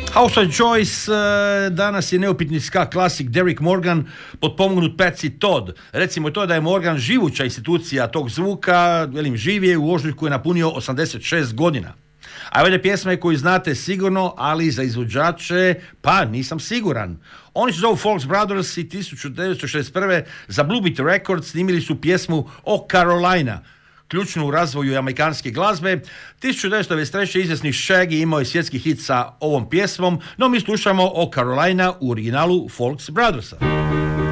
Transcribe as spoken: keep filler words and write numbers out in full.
Housewife Joyce, uh, danas je neupitni ska klasik Derrick Morgan, potpomognut Patsy Todd. Recimo to da je Morgan živuća institucija tog zvuka, velim, živ je, u ožujku je napunio osamdeset šest godina. A ovdje pjesma je koju znate sigurno, ali za izvođače, pa nisam siguran. Oni se zovu Folks Brothers i tisuću devetsto šezdeset prve za Blue Beat Records snimili su pjesmu O Carolina, ključnu u razvoju amerikanske glazbe. tisuću devetsto devedeset treće izvjesni Shaggy imao je svjetski hit sa ovom pjesmom, no mi slušamo O Carolina u originalu Folks Brothersa.